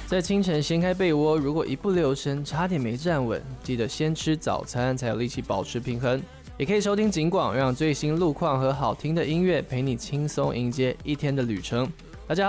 在清晨掀开被窝，如果一不留神差点没站稳，记得先吃早餐才有力气保持平衡。也可以收听警广，让最新路况和好听的音乐陪你轻松迎接一天的旅程。